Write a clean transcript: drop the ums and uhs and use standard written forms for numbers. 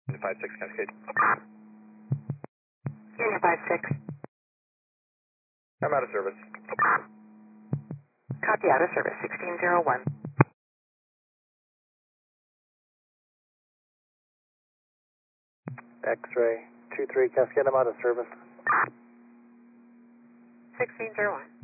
56 Cascade. Union 56. I'm out of service. Copy out of service, 1601. X-ray 23 Cascade, I'm out of service. 1601.